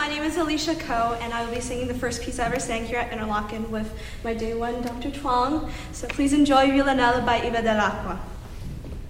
my name is Alicia Coe, and I will be singing the first piece I ever sang here at Interlochen with my day one, Dr. Twang. So please enjoy Villanelle by Iba del Aqua.